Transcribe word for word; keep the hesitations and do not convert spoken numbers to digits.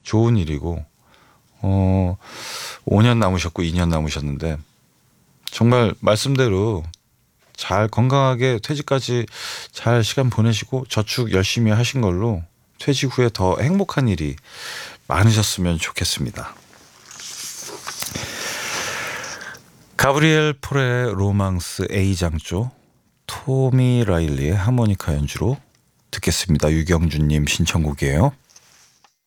좋은 일이고 어, 오 년 남으셨고 이 년 남으셨는데 정말 말씀대로 잘 건강하게 퇴직까지 잘 시간 보내시고 저축 열심히 하신 걸로 퇴직 후에 더 행복한 일이 많으셨으면 좋겠습니다. 가브리엘 폴의 로망스 A장조, 토미 라일리의 하모니카 연주로 듣겠습니다. 유경준님 신청곡이에요.